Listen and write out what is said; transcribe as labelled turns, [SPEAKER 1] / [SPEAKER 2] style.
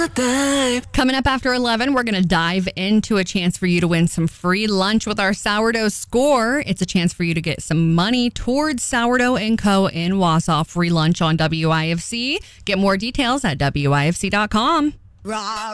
[SPEAKER 1] Coming up after 11, we're going to dive into a chance for you to win some free lunch with our Sourdough Score. It's a chance for you to get some money towards Sourdough & Co. in Wausau. Free lunch on WIFC. Get more details at WIFC.com.